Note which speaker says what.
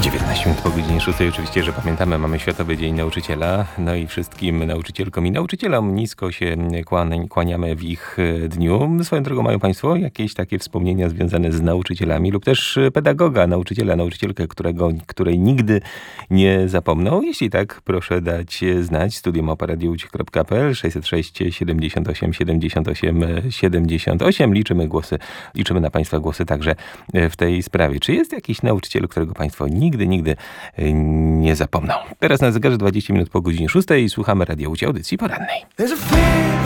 Speaker 1: 19 minut po godzinie 6. Oczywiście, że pamiętamy, mamy Światowy Dzień Nauczyciela. No i wszystkim nauczycielkom i nauczycielom nisko się kłaniamy w ich dniu. Swoją drogą, mają Państwo jakieś takie wspomnienia związane z nauczycielami lub też pedagoga, nauczyciela, nauczycielkę, której nigdy nie zapomną? Jeśli tak, proszę dać znać. studio@radiouch.pl 606 78 78 78. Liczymy na Państwa głosy także w tej sprawie. Czy jest jakiś nauczyciel, którego Państwo nigdy nie zapomną? Teraz na zegarze 20 minut po godzinie 6 i słuchamy Radio Łódź, audycji porannej.